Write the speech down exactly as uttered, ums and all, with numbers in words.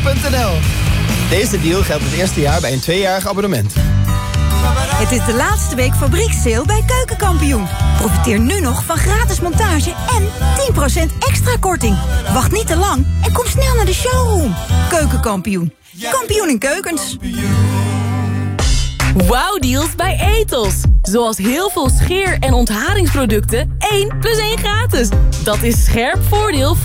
punt n l. Deze deal geldt het eerste jaar bij een tweejarig abonnement. Het is de laatste week fabriekssale bij Keukenkampioen. Profiteer nu nog van gratis montage en tien procent extra korting. Wacht niet te lang en kom snel naar de showroom. Keukenkampioen. Kampioen in keukens. Wauw-deals bij Ethos. Zoals heel veel scheer- en ontharingsproducten. één plus één gratis. Dat is scherp voordeel voor